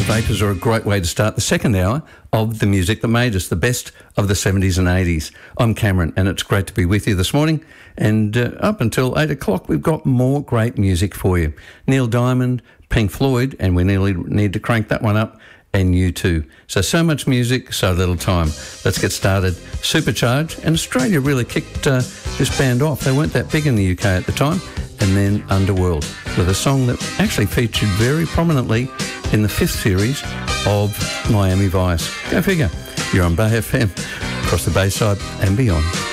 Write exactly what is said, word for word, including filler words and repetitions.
Vapors are a great way to start the second hour of the music that made us, the best of the seventies and eighties. I'm Cameron, and it's great to be with you this morning. And uh, up until eight o'clock, we've got more great music for you. Neil Diamond, Pink Floyd, and we nearly need to crank that one up, and U two. So, so much music, so little time. Let's get started. Supercharge, and Australia really kicked uh, this band off. They weren't that big in the U K at the time. And then Underworld, with a song that actually featured very prominently in the fifth series of Miami Vice. Go figure. You're on Bay F M, across the Bayside and beyond.